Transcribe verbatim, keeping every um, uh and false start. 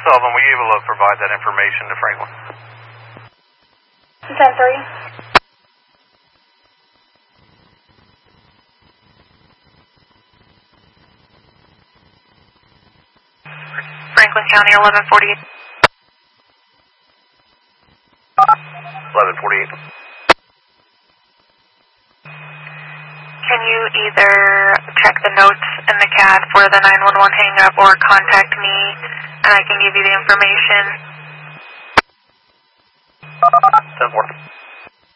Sullivan, were you able to provide that information to Franklin? ten three. Franklin County, eleven forty-eight. eleven forty-eight. Can you either check the notes in the C A D for the nine one one hang-up or contact me and I can give you the information? ten four.